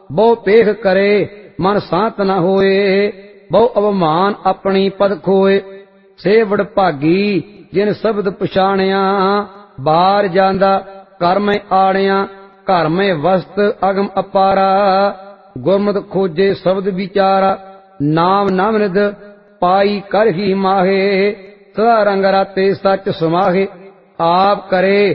ਬਹੁ ਪੇਖ ਕਰੇ ਮਨ ਸਾਤ ਨ ਹੋਏ, ਬਹੁ ਅਵਮਾਨ ਆਪਣੀ ਪਦ ਖੋਏ। ਸੇ ਵਡਭਾਗੀ ਜਿਨ ਸ਼ਬਦ ਪਛਾਣਿਆ, ਬਾਰ ਜਾਂਦਾ ਘਰ ਮੈਂ ਆੜਿਆ। ਘਰ ਮੈਂ ਵਸਤ ਅਗਮ ਅਪਾਰਾ, ਗੁਰਮਤਿ ਖੋਜੇ ਸ਼ਬਦ ਵਿਚਾਰਾ। ਨਾਮ ਨਾਮ ਨਿਧ ਪਾਈ ਕਰ ਹੀ ਮਾਹੇ, ਸਦਾ ਰੰਗ ਰਾਤੇ ਸੱਚ ਸਮਾਹੇ। ਆਪ ਕਰੇ